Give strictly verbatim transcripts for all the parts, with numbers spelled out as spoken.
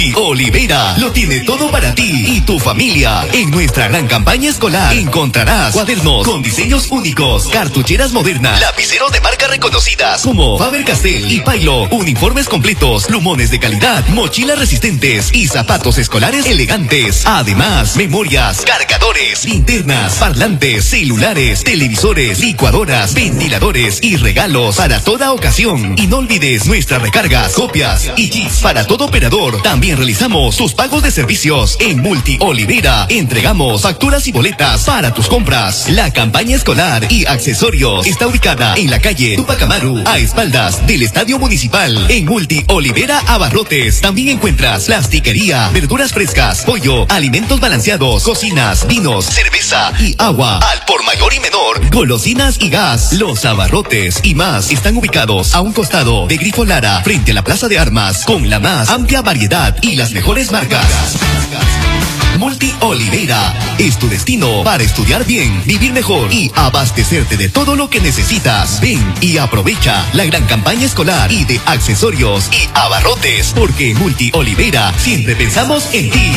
Multi Olivera lo tiene todo para ti y tu familia. En nuestra gran campaña escolar encontrarás cuadernos con diseños únicos, cartucheras modernas, lapiceros de marcas reconocidas como Faber-Castell y Pailo, uniformes completos, plumones de calidad, mochilas resistentes y zapatos escolares elegantes. Además, memorias, cargadores, linternas, parlantes, celulares, televisores, licuadoras, ventiladores y regalos para toda ocasión. Y no olvides nuestras recargas, copias y chips para todo operador. También realizamos tus pagos de servicios. En Multi Olivera entregamos facturas y boletas para tus compras. La campaña escolar y accesorios está ubicada en la calle Tupac Amaru, a espaldas del Estadio Municipal. En Multi Olivera Abarrotes también encuentras plastiquería, verduras frescas, pollo, alimentos balanceados, cocinas, vinos, cerveza y agua al por mayor y menor, golosinas y gas. Los Abarrotes y más están ubicados a un costado de Grifo Lara, frente a la Plaza de Armas, con la más amplia variedad y las mejores marcas. Multi Olivera es tu destino para estudiar bien, vivir mejor y abastecerte de todo lo que necesitas. Ven y aprovecha la gran campaña escolar y de accesorios y abarrotes, porque en Multi Olivera siempre pensamos en ti.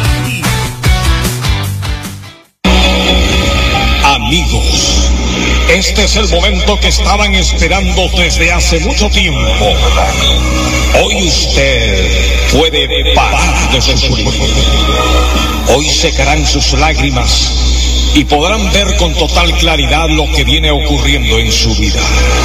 Amigos, este es el momento que estaban esperando desde hace mucho tiempo. Hoy usted puede parar de sufrir. Hoy secarán sus lágrimas y podrán ver con total claridad lo que viene ocurriendo en su vida.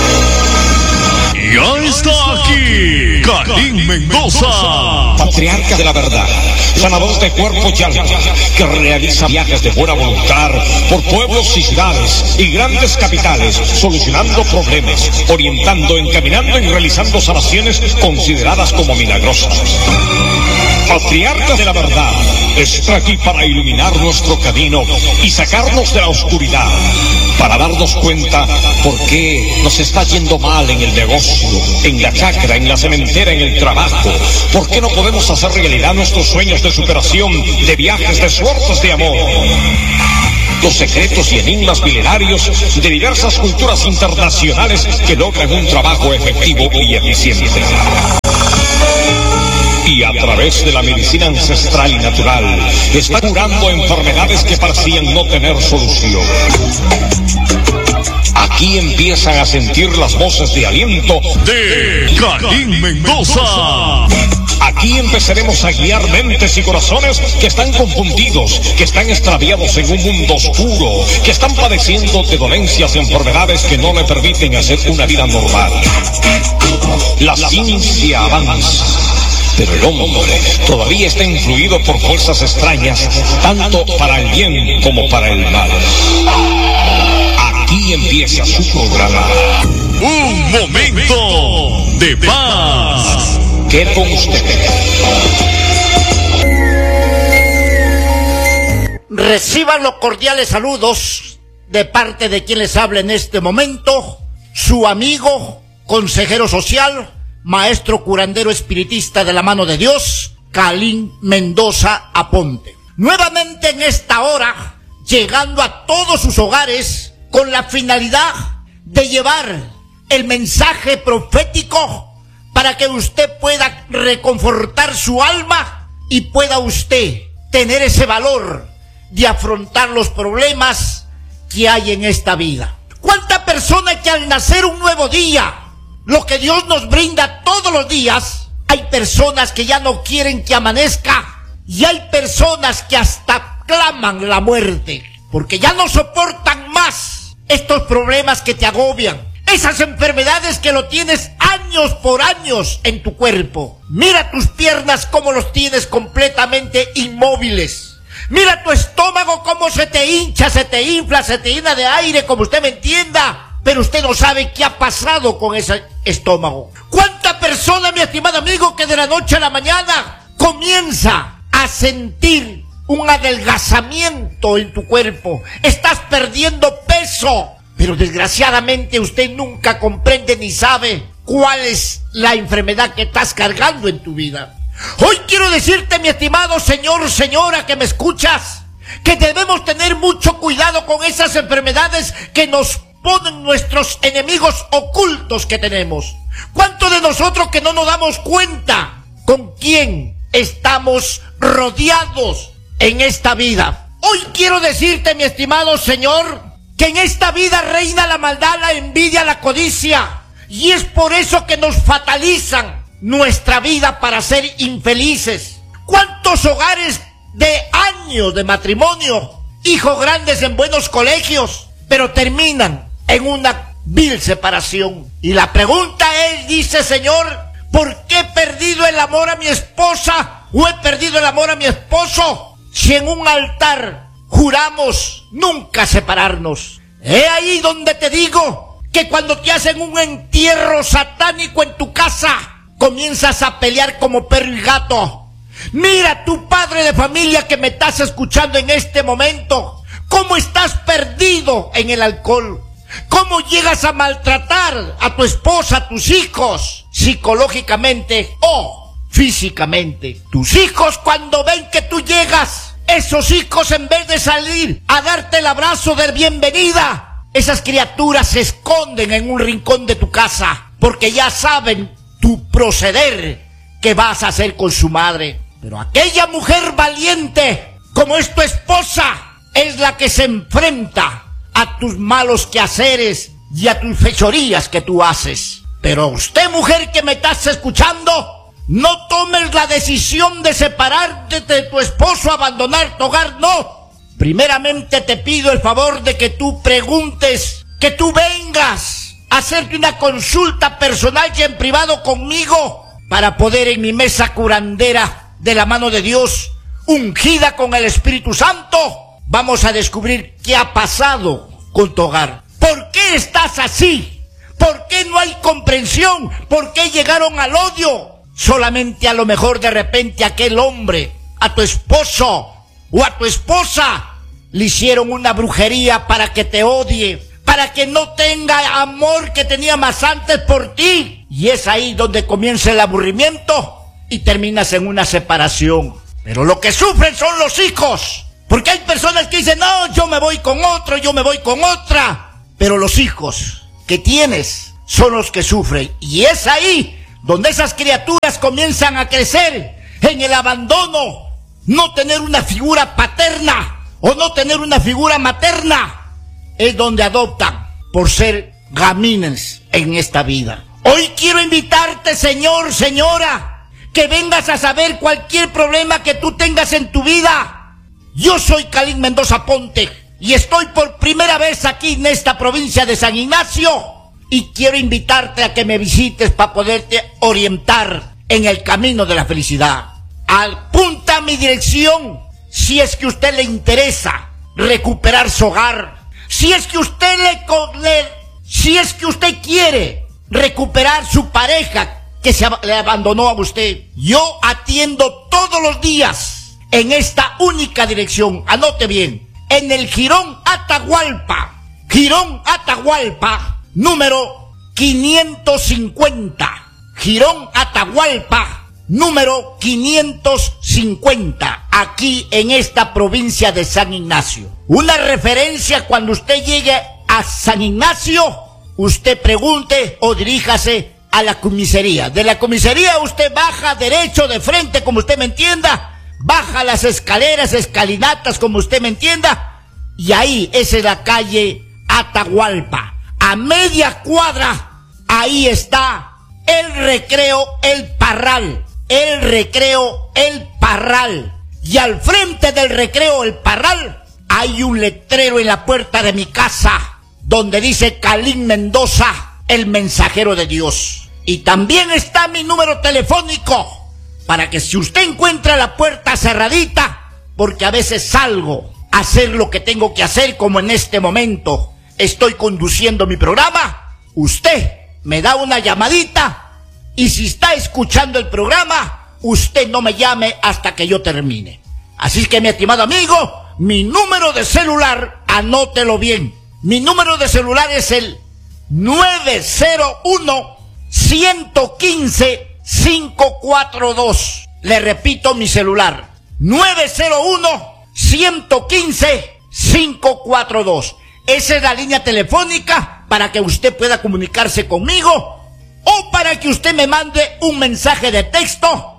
Ya está aquí Kalin Mendoza, patriarca de la verdad, sanador de cuerpo y alma, que realiza viajes de buena voluntad por pueblos y ciudades y grandes capitales, solucionando problemas, orientando, encaminando y realizando sanaciones consideradas como milagrosas. Patriarca de la verdad está aquí para iluminar nuestro camino y sacarnos de la oscuridad, para darnos cuenta por qué nos está yendo mal en el negocio, en la chacra, en la cementera, en el trabajo, por qué no podemos hacer realidad nuestros sueños de superación, de viajes, de suertes de amor. Los secretos y enigmas milenarios de diversas culturas internacionales que logran un trabajo efectivo y eficiente. Y a través de la medicina ancestral y natural está curando enfermedades que parecían no tener solución. Aquí empiezan a sentir las voces de aliento de Kalin Mendoza. Aquí empezaremos a guiar mentes y corazones que están confundidos, que están extraviados en un mundo oscuro, que están padeciendo de dolencias y enfermedades que no le permiten hacer una vida normal. La ciencia avanza, pero el hombre todavía está influido por fuerzas extrañas, tanto para el bien como para el mal. Aquí empieza su programa. Un momento de paz. Quede con usted. Reciban los cordiales saludos de parte de quien les habla en este momento, su amigo, consejero social, maestro curandero espiritista de la mano de Dios, Kalin Mendoza Aponte. Nuevamente en esta hora, llegando a todos sus hogares con la finalidad de llevar el mensaje profético para que usted pueda reconfortar su alma y pueda usted tener ese valor de afrontar los problemas que hay en esta vida. ¿Cuánta persona que al nacer un nuevo día, lo que Dios nos brinda todos los días, hay personas que ya no quieren que amanezca y hay personas que hasta claman la muerte porque ya no soportan más estos problemas que te agobian, esas enfermedades que lo tienes años por años en tu cuerpo. Mira tus piernas cómo los tienes completamente inmóviles. Mira tu estómago cómo se te hincha, se te infla, se te llena de aire, como usted me entienda. Pero usted no sabe qué ha pasado con ese estómago. ¿Cuánta persona, mi estimado amigo, que de la noche a la mañana comienza a sentir un adelgazamiento en tu cuerpo? Estás perdiendo peso. Pero desgraciadamente usted nunca comprende ni sabe cuál es la enfermedad que estás cargando en tu vida. Hoy quiero decirte, mi estimado señor, señora, que me escuchas, que debemos tener mucho cuidado con esas enfermedades que nos ponen nuestros enemigos ocultos que tenemos. ¿Cuántos de nosotros que no nos damos cuenta con quién estamos rodeados en esta vida. Hoy quiero decirte, mi estimado Señor, que en esta vida reina la maldad, la envidia, la codicia, y es por eso que nos fatalizan nuestra vida para ser infelices. ¿Cuántos hogares de años de matrimonio, hijos grandes en buenos colegios, pero terminan en una vil separación? Y la pregunta es, dice Señor, ¿por qué he perdido el amor a mi esposa o he perdido el amor a mi esposo si en un altar juramos nunca separarnos? He ahí donde te digo que cuando te hacen un entierro satánico en tu casa, comienzas a pelear como perro y gato. Mira, tu padre de familia que me estás escuchando en este momento, cómo estás perdido en el alcohol, cómo llegas a maltratar a tu esposa, a tus hijos, psicológicamente o físicamente. Tus hijos, cuando ven que tú llegas, esos hijos, en vez de salir a darte el abrazo de bienvenida, esas criaturas se esconden en un rincón de tu casa porque ya saben tu proceder que vas a hacer con su madre. Pero aquella mujer valiente, como es tu esposa, es la que se enfrenta a tus malos quehaceres y a tus fechorías que tú haces. Pero usted, mujer que me estás escuchando, no tomes la decisión de separarte de tu esposo, abandonar tu hogar, no. Primeramente te pido el favor de que tú preguntes, que tú vengas a hacerte una consulta personal y en privado conmigo, para poder en mi mesa curandera de la mano de Dios, ungida con el Espíritu Santo, vamos a descubrir qué ha pasado con tu hogar. ¿Por qué estás así? ¿Por qué no hay comprensión? ¿Por qué llegaron al odio? Solamente a lo mejor de repente aquel hombre, a tu esposo o a tu esposa, le hicieron una brujería para que te odie, para que no tenga amor que tenía más antes por ti. Y es ahí donde comienza el aburrimiento y terminas en una separación. Pero lo que sufren son los hijos, porque hay personas que dicen, no, yo me voy con otro, yo me voy con otra. Pero los hijos que tienes son los que sufren. Y es ahí donde esas criaturas comienzan a crecer en el abandono, no tener una figura paterna o no tener una figura materna. Es donde adoptan por ser gamines en esta vida. Hoy quiero invitarte, señor, señora, que vengas a saber cualquier problema que tú tengas en tu vida. Yo soy Calín Mendoza Ponte y estoy por primera vez aquí en esta provincia de San Ignacio y quiero invitarte a que me visites para poderte orientar en el camino de la felicidad. Apunta a mi dirección si es que a usted le interesa recuperar su hogar, si es que usted le, le si es que usted quiere recuperar su pareja que se le abandonó a usted. Yo atiendo todos los días en esta única dirección. Anote bien, en el Jirón Atahualpa, Jirón Atahualpa, número quinientos cincuenta. Jirón Atahualpa, número quinientos cincuenta, aquí en esta provincia de San Ignacio. Una referencia: cuando usted llegue a San Ignacio, usted pregunte o diríjase a la comisaría. De la comisaría usted baja derecho de frente, como usted me entienda, baja las escaleras, escalinatas, como usted me entienda, y ahí esa es la calle Atahualpa. A media cuadra, ahí está el Recreo El Parral, el Recreo El Parral, y al frente del Recreo El Parral hay un letrero en la puerta de mi casa donde dice Calín Mendoza, el mensajero de Dios. Y también está mi número telefónico para que si usted encuentra la puerta cerradita, porque a veces salgo a hacer lo que tengo que hacer, como en este momento estoy conduciendo mi programa, usted me da una llamadita y si está escuchando el programa, usted no me llame hasta que yo termine. Así que, mi estimado amigo, mi número de celular, anótelo bien. Mi número de celular es el nueve cero uno, uno cinco, cinco cuatro dos. Le repito mi celular, nueve cero uno, uno cinco, cinco cuatro dos. Esa es la línea telefónica para que usted pueda comunicarse conmigo o para que usted me mande un mensaje de texto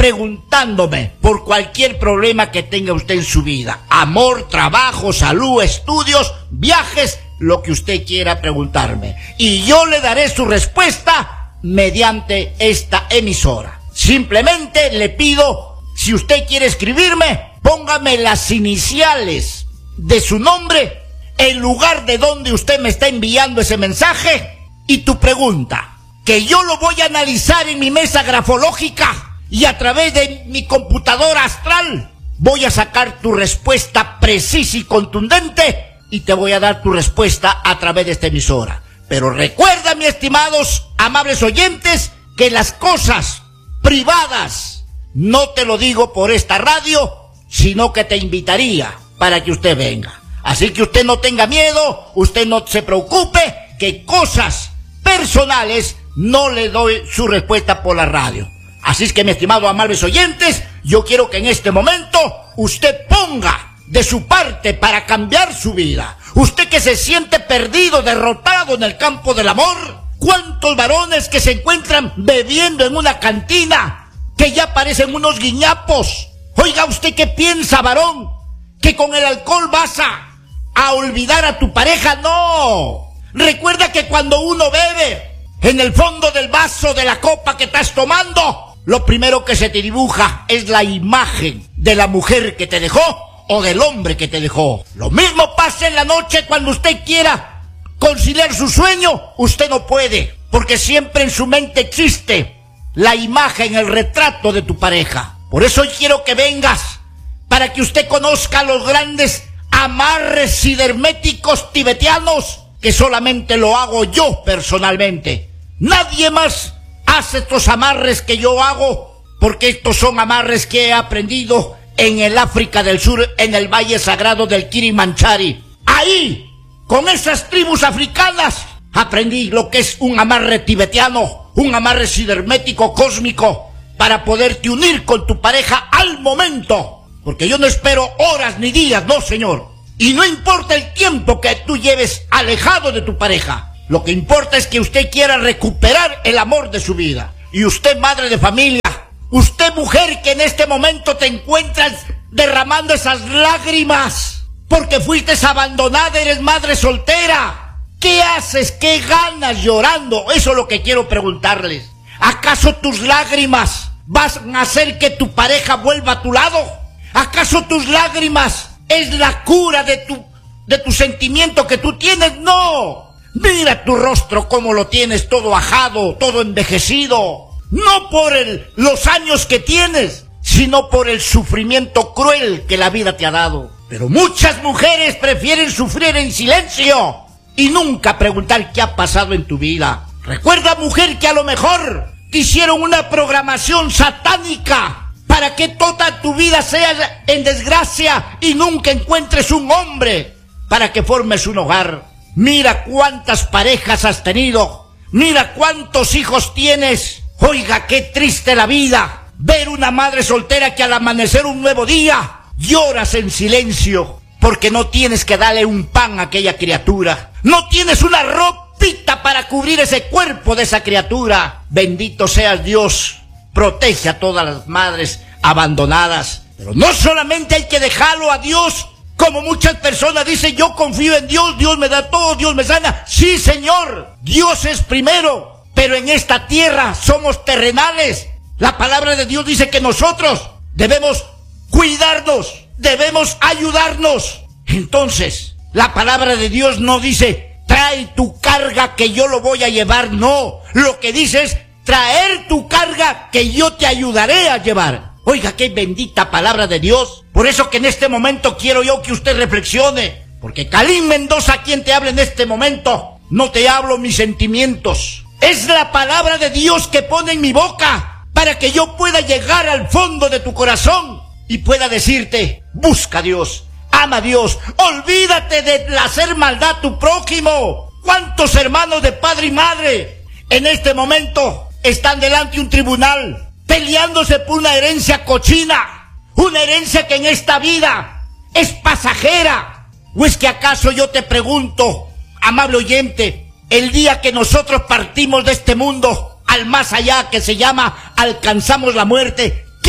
preguntándome por cualquier problema que tenga usted en su vida. Amor, trabajo, salud, estudios, viajes, lo que usted quiera preguntarme. Y yo le daré su respuesta mediante esta emisora. Simplemente le pido, si usted quiere escribirme, póngame las iniciales de su nombre, el lugar de donde usted me está enviando ese mensaje y tu pregunta, que yo lo voy a analizar en mi mesa grafológica y a través de mi computadora astral voy a sacar tu respuesta precisa y contundente y te voy a dar tu respuesta a través de esta emisora. Pero recuerda, mis estimados, amables oyentes, que las cosas privadas no te lo digo por esta radio, sino que te invitaría para que usted venga. Así que usted no tenga miedo, usted no se preocupe, que cosas personales no le doy su respuesta por la radio. Así es que, mi estimado amables oyentes, yo quiero que en este momento usted ponga de su parte para cambiar su vida. Usted que se siente perdido, derrotado en el campo del amor. ¿Cuántos varones que se encuentran bebiendo en una cantina que ya parecen unos guiñapos? Oiga, ¿usted qué piensa, varón? ¿Que con el alcohol vas a a olvidar a tu pareja? No. Recuerda que cuando uno bebe, en el fondo del vaso de la copa que estás tomando, lo primero que se te dibuja es la imagen de la mujer que te dejó o del hombre que te dejó. Lo mismo pasa en la noche cuando usted quiera conciliar su sueño, usted no puede, porque siempre en su mente existe la imagen, el retrato de tu pareja. Por eso hoy quiero que vengas, para que usted conozca los grandes amarres cibernéticos tibetanos, que solamente lo hago yo personalmente. Nadie más hace estos amarres que yo hago, porque estos son amarres que he aprendido en el África del Sur, en el Valle Sagrado del Kilimanjaro. Ahí, con esas tribus africanas, aprendí lo que es un amarre tibetano, un amarre cibernético cósmico, para poderte unir con tu pareja al momento. Porque yo no espero horas ni días, no, señor. Y no importa el tiempo que tú lleves alejado de tu pareja. Lo que importa es que usted quiera recuperar el amor de su vida. Y usted, madre de familia, usted, mujer, que en este momento te encuentras derramando esas lágrimas porque fuiste abandonada, eres madre soltera. ¿Qué haces? ¿Qué ganas llorando? Eso es lo que quiero preguntarles. ¿Acaso tus lágrimas van a hacer que tu pareja vuelva a tu lado? ¿Acaso tus lágrimas es la cura de tu, de tu sentimiento que tú tienes? No. Mira tu rostro cómo lo tienes, todo ajado, todo envejecido. No por el, los años que tienes, sino por el sufrimiento cruel que la vida te ha dado. Pero muchas mujeres prefieren sufrir en silencio y nunca preguntar qué ha pasado en tu vida. Recuerda, mujer, que a lo mejor te hicieron una programación satánica para que toda tu vida sea en desgracia y nunca encuentres un hombre para que formes un hogar. Mira cuántas parejas has tenido, mira cuántos hijos tienes. Oiga, qué triste la vida, ver una madre soltera que al amanecer un nuevo día lloras en silencio porque no tienes que darle un pan a aquella criatura, no tienes una ropita para cubrir ese cuerpo de esa criatura. Bendito seas Dios. Protege a todas las madres abandonadas. Pero no solamente hay que dejarlo a Dios, como muchas personas dicen, yo confío en Dios, Dios me da todo, Dios me sana. Sí, Señor, Dios es primero, pero en esta tierra somos terrenales. La palabra de Dios dice que nosotros debemos cuidarnos, debemos ayudarnos. Entonces, la palabra de Dios no dice, trae tu carga que yo lo voy a llevar. No, lo que dice es, traer tu carga que yo te ayudaré a llevar. Oiga, qué bendita palabra de Dios. Por eso que en este momento quiero yo que usted reflexione. Porque Calim Mendoza, quien te habla en este momento, no te hablo mis sentimientos. Es la palabra de Dios que pone en mi boca para que yo pueda llegar al fondo de tu corazón y pueda decirte, busca a Dios, ama a Dios, olvídate de hacer maldad a tu prójimo. ¿Cuántos hermanos de padre y madre en este momento están delante de un tribunal peleándose por una herencia cochina, una herencia que en esta vida es pasajera? ¿O es que acaso yo te pregunto, amable oyente, el día que nosotros partimos de este mundo al más allá, que se llama alcanzamos la muerte, qué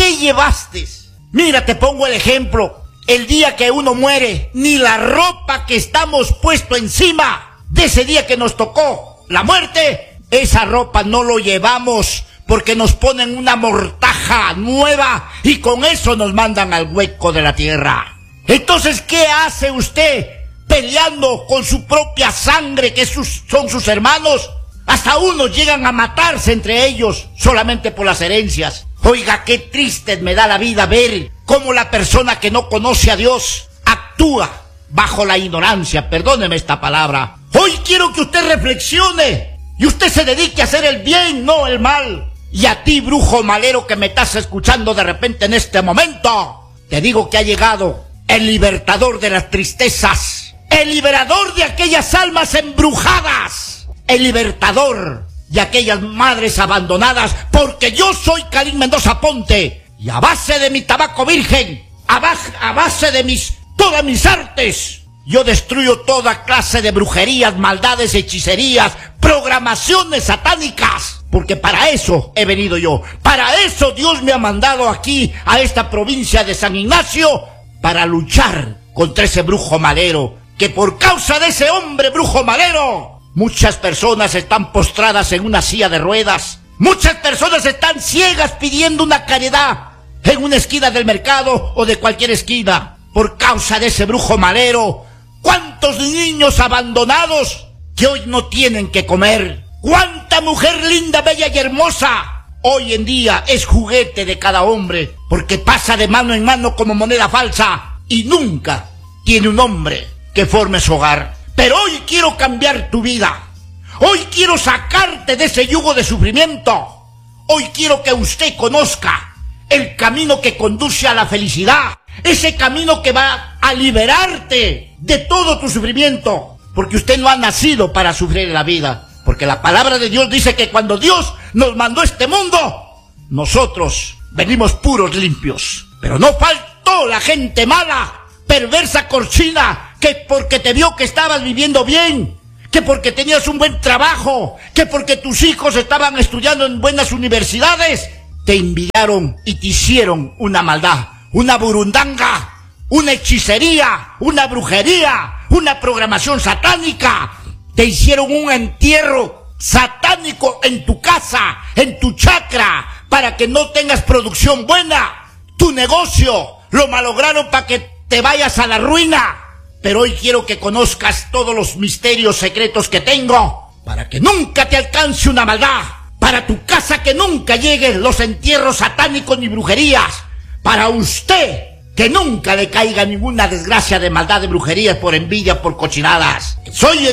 ¿Qué llevaste? Mira, te pongo el ejemplo. El día que uno muere, ni la ropa que estamos puesto encima de ese día que nos tocó la muerte, esa ropa no lo llevamos porque nos ponen una mortaja nueva y con eso nos mandan al hueco de la tierra. Entonces, ¿qué hace usted peleando con su propia sangre, que sus, son sus hermanos? Hasta unos llegan a matarse entre ellos solamente por las herencias. Oiga, qué triste me da la vida ver cómo la persona que no conoce a Dios actúa bajo la ignorancia. Perdóneme esta palabra. Hoy quiero que usted reflexione y usted se dedique a hacer el bien, no el mal. Y a ti, brujo malero que me estás escuchando de repente en este momento, te digo que ha llegado el libertador de las tristezas, el liberador de aquellas almas embrujadas, el libertador de aquellas madres abandonadas, porque yo soy Calín Mendoza Ponte, y a base de mi tabaco virgen, a, base, a base de mis todas mis artes, yo destruyo toda clase de brujerías, maldades, hechicerías, programaciones satánicas, porque para eso he venido yo, para eso Dios me ha mandado aquí a esta provincia de San Ignacio, para luchar contra ese brujo malero, que por causa de ese hombre brujo malero, muchas personas están postradas en una silla de ruedas. Muchas personas están ciegas pidiendo una caridad en una esquina del mercado o de cualquier esquina. Por causa de ese brujo malero. ¿Cuántos niños abandonados que hoy no tienen que comer? ¿Cuánta mujer linda, bella y hermosa hoy en día es juguete de cada hombre? Porque pasa de mano en mano como moneda falsa y nunca tiene un hombre que forme su hogar. Pero hoy quiero cambiar tu vida. Hoy quiero sacarte de ese yugo de sufrimiento. Hoy quiero que usted conozca el camino que conduce a la felicidad. Ese camino que va a liberarte de todo tu sufrimiento. Porque usted no ha nacido para sufrir en la vida. Porque la palabra de Dios dice que cuando Dios nos mandó a este mundo, nosotros venimos puros limpios. Pero no faltó la gente mala, perversa, cochina, que porque te vio que estabas viviendo bien, que porque tenías un buen trabajo, que porque tus hijos estaban estudiando en buenas universidades, te envidiaron y te hicieron una maldad, una burundanga, una hechicería, una brujería, una programación satánica. Te hicieron un entierro satánico en tu casa, en tu chacra, para que no tengas producción buena. Tu negocio lo malograron para que te vayas a la ruina. Pero hoy quiero que conozcas todos los misterios secretos que tengo, para que nunca te alcance una maldad, para tu casa que nunca lleguen los entierros satánicos ni brujerías, para usted que nunca le caiga ninguna desgracia de maldad, de brujerías, por envidia, por cochinadas. Soy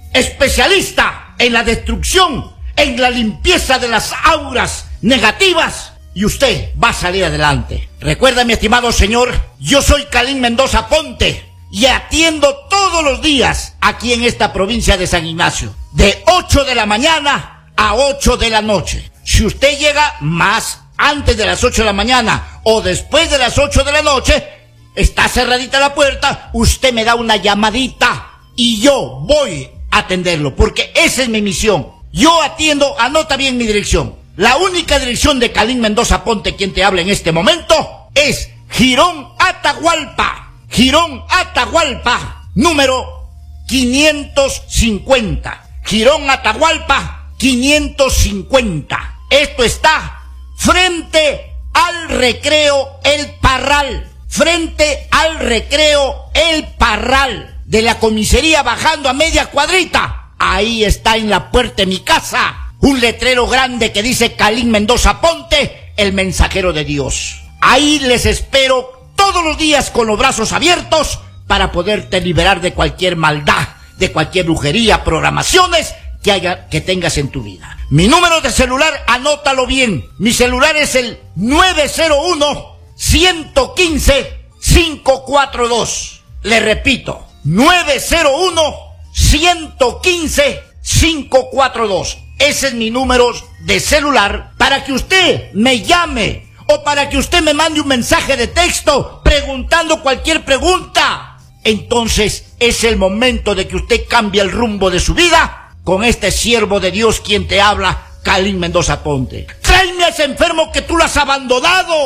especialista en la destrucción, en la limpieza de las auras negativas, y usted va a salir adelante. Recuerda, mi estimado señor, yo soy Calín Mendoza Ponte, y atiendo todos los días aquí en esta provincia de San Ignacio, de ocho de la mañana a ocho de la noche. Si usted llega más antes de las ocho de la mañana o después de las ocho de la noche, está cerradita la puerta, usted me da una llamadita y yo voy a atenderlo, porque esa es mi misión. Yo atiendo, anota bien mi dirección. La única dirección de Calín Mendoza Ponte, quien te habla en este momento, es Girón Atahualpa. Girón Atahualpa, número quinientos cincuenta. Girón Atahualpa, quinientos cincuenta. Esto está frente al Recreo El Parral. Frente al Recreo El Parral. De la comisaría bajando a media cuadrita. Ahí está en la puerta de mi casa un letrero grande que dice Calín Mendoza Ponte, el mensajero de Dios. Ahí les espero todos los días con los brazos abiertos para poderte liberar de cualquier maldad, de cualquier brujería, programaciones que haya, que tengas en tu vida. Mi número de celular, anótalo bien. Mi celular es el nueve cero uno, uno cinco, cinco cuatro dos. Le repito, nueve cero uno, uno cinco, cinco cuatro dos. Ese es mi número de celular para que usted me llame o para que usted me mande un mensaje de texto preguntando cualquier pregunta. Entonces es el momento de que usted cambie el rumbo de su vida con este siervo de Dios quien te habla, Calín Mendoza Ponte. Tráeme a ese enfermo que tú lo has abandonado.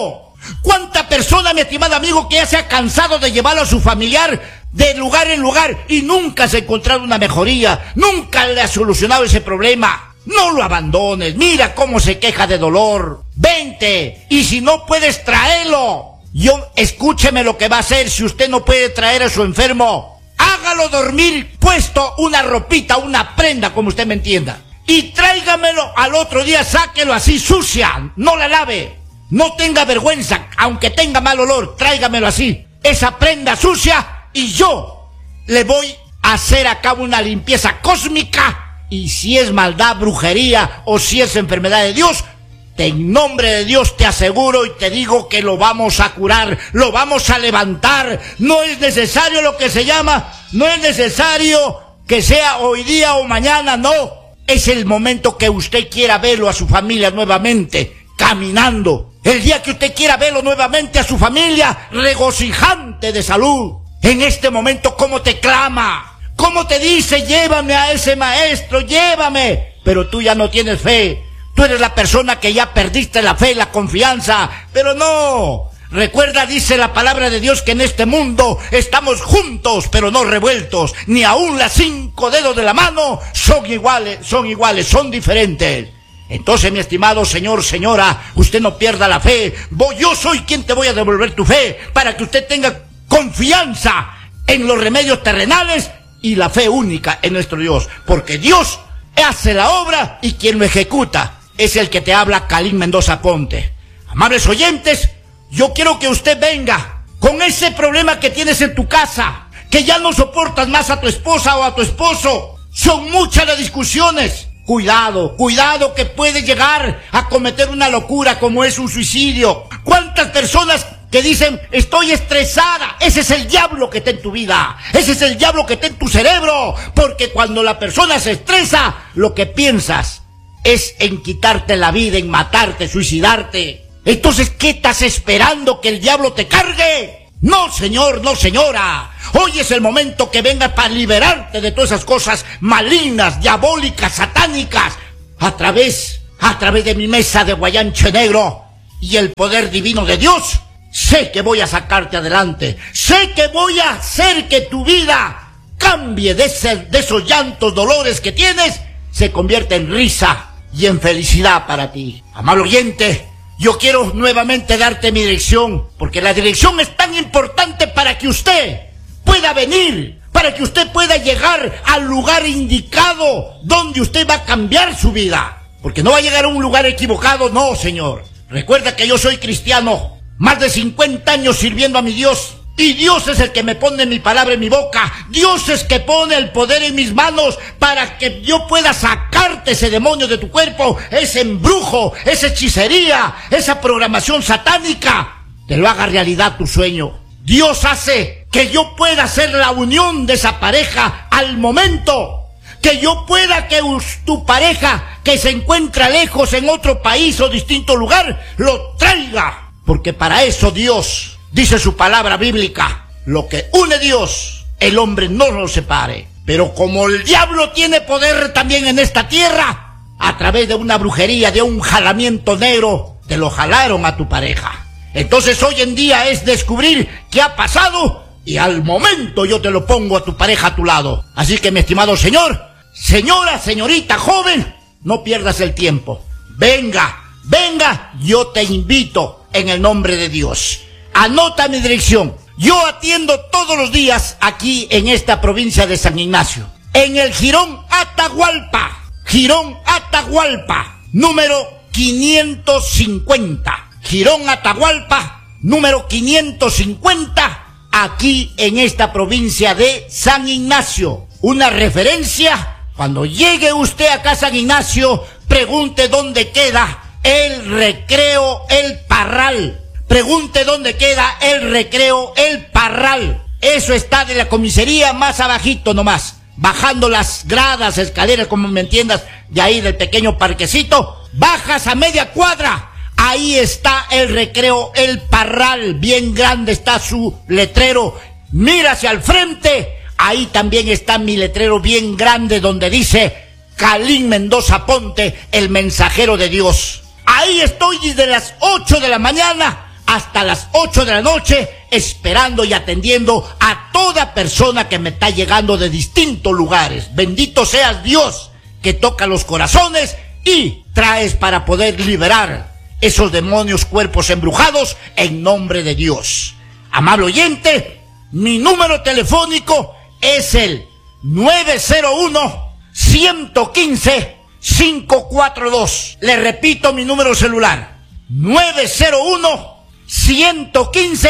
¿Cuánta persona, mi estimado amigo, que ya se ha cansado de llevarlo a su familiar de lugar en lugar y nunca se ha encontrado una mejoría? Nunca le ha solucionado ese problema. No lo abandones, mira cómo se queja de dolor. Vente, y si no puedes, tráelo. Yo, escúcheme lo que va a hacer si usted no puede traer a su enfermo. Hágalo dormir puesto una ropita, una prenda, como usted me entienda. Y tráigamelo al otro día, sáquelo así sucia, no la lave. No tenga vergüenza, aunque tenga mal olor, tráigamelo así. Esa prenda sucia y yo le voy a hacer a cabo una limpieza cósmica. Y si es maldad, brujería o si es enfermedad de Dios, en nombre de Dios te aseguro y te digo que lo vamos a curar, lo vamos a levantar. No es necesario lo que se llama, no es necesario que sea hoy día o mañana, no. Es el momento que usted quiera verlo a su familia nuevamente, caminando. El día que usted quiera verlo nuevamente a su familia, regocijante de salud. En este momento, ¿cómo te clama? ¿Cómo te dice, llévame a ese maestro, llévame? Pero tú ya no tienes fe. Tú eres la persona que ya perdiste la fe y la confianza. Pero no. Recuerda, dice la palabra de Dios, que en este mundo estamos juntos, pero no revueltos. Ni aún las cinco dedos de la mano son iguales, son iguales, son diferentes. Entonces, mi estimado señor, señora, usted no pierda la fe. Yo soy quien te voy a devolver tu fe para que usted tenga confianza en los remedios terrenales y la fe única en nuestro Dios, porque Dios hace la obra y quien lo ejecuta es el que te habla, Calín Mendoza Ponte. Amables oyentes, yo quiero que usted venga con ese problema que tienes en tu casa, que ya no soportas más a tu esposa o a tu esposo. Son muchas las discusiones. Cuidado, cuidado, que puede llegar a cometer una locura como es un suicidio. ¿Cuántas personas que dicen, estoy estresada? Ese es el diablo que está en tu vida, ese es el diablo que está en tu cerebro, porque cuando la persona se estresa, lo que piensas es en quitarte la vida, en matarte, suicidarte. Entonces, ¿qué estás esperando? ¿Que el diablo te cargue? No, señor, no, señora. Hoy es el momento que venga para liberarte de todas esas cosas malignas, diabólicas, satánicas, a través, a través de mi mesa de guayanche negro y el poder divino de Dios. Sé que voy a sacarte adelante. Sé que voy a hacer que tu vida cambie de, ese, de esos llantos, dolores que tienes, se convierta en risa y en felicidad para ti. Amable oyente, yo quiero nuevamente darte mi dirección, porque la dirección es tan importante para que usted pueda venir, para que usted pueda llegar al lugar indicado donde usted va a cambiar su vida. Porque no va a llegar a un lugar equivocado, no, señor. Recuerda que yo soy cristiano, más de cincuenta años sirviendo a mi Dios. Y Dios es el que me pone mi palabra en mi boca. Dios es que pone el poder en mis manos para que yo pueda sacarte ese demonio de tu cuerpo, ese embrujo, esa hechicería, esa programación satánica. Te lo haga realidad tu sueño. Dios hace que yo pueda hacer la unión de esa pareja al momento. Que yo pueda que tu pareja que se encuentra lejos en otro país o distinto lugar, lo traiga. Porque para eso Dios... dice su palabra bíblica, lo que une Dios, el hombre no lo separe. Pero como el diablo tiene poder también en esta tierra, a través de una brujería, de un jalamiento negro, te lo jalaron a tu pareja. Entonces hoy en día es descubrir qué ha pasado y al momento yo te lo pongo a tu pareja a tu lado. Así que, mi estimado señor, señora, señorita, joven, no pierdas el tiempo. Venga, venga, yo te invito en el nombre de Dios. Anota mi dirección. Yo atiendo todos los días aquí en esta provincia de San Ignacio, en el Jirón Atahualpa, Jirón Atahualpa, número quinientos cincuenta. Jirón Atahualpa, número quinientos cincuenta, aquí en esta provincia de San Ignacio. Una referencia, cuando llegue usted acá a San Ignacio, pregunte dónde queda el Recreo El Parral. Pregunte dónde queda el Recreo El Parral. Eso está de la comisaría más abajito nomás. Bajando las gradas, escaleras, como me entiendas, de ahí del pequeño parquecito. Bajas a media cuadra. Ahí está el Recreo El Parral. Bien grande está su letrero. Mira hacia el frente. Ahí también está mi letrero bien grande donde dice Calín Mendoza Ponte, el mensajero de Dios. Ahí estoy desde las ocho de la mañana hasta las ocho de la noche, esperando y atendiendo a toda persona que me está llegando de distintos lugares. Bendito seas Dios, que toca los corazones y traes para poder liberar esos demonios, cuerpos embrujados, en nombre de Dios. Amable oyente, mi número telefónico es el nueve cero uno, uno uno cinco, cinco cuatro dos. Le repito mi número celular, nueve cero uno, uno uno cinco,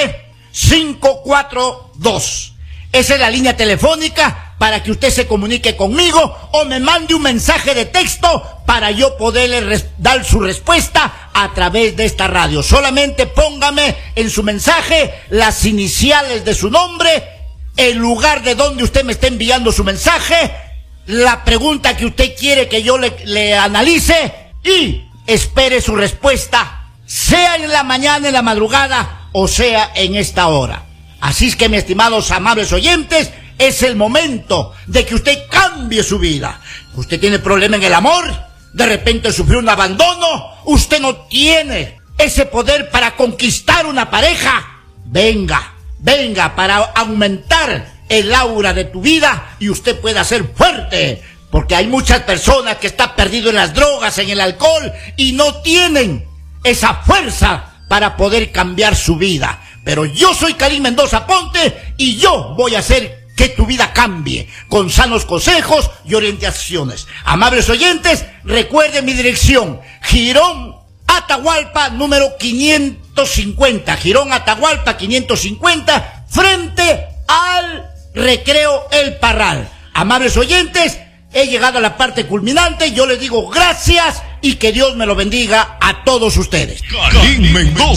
cinco cuatro dos. Esa es la línea telefónica para que usted se comunique conmigo o me mande un mensaje de texto para yo poderle dar su respuesta a través de esta radio. Solamente póngame en su mensaje las iniciales de su nombre, el lugar de donde usted me está enviando su mensaje, la pregunta que usted quiere que yo le, le analice y espere su respuesta, sea en la mañana, en la madrugada o sea en esta hora. Así es que, mis estimados amables oyentes, es el momento de que usted cambie su vida. Usted tiene problema en el amor, de repente sufrió un abandono, usted no tiene ese poder para conquistar una pareja. Venga, venga para aumentar el aura de tu vida y usted pueda ser fuerte. Porque hay muchas personas que están perdidas en las drogas, en el alcohol y no tienen esa fuerza para poder cambiar su vida. Pero yo soy Karim Mendoza Ponte y yo voy a hacer que tu vida cambie con sanos consejos y orientaciones. Amables oyentes, recuerden mi dirección: Girón Atahualpa número quinientos cincuenta. Girón Atahualpa quinientos cincuenta, frente al Recreo El Parral. Amables oyentes, he llegado a la parte culminante. Yo les digo gracias y que Dios me lo bendiga a todos ustedes. Karim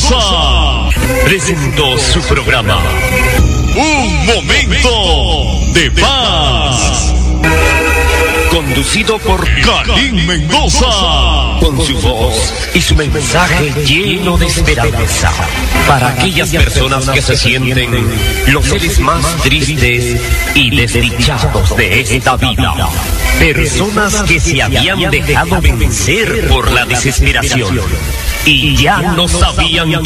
Mendoza presentó su programa Un Momento de Paz, conducido por Karim Mendoza, con su voz y su mensaje lleno de esperanza para aquellas personas que se sienten los seres más tristes y desdichados de esta vida. Personas que se habían dejado vencer por la desesperación y ya no sabían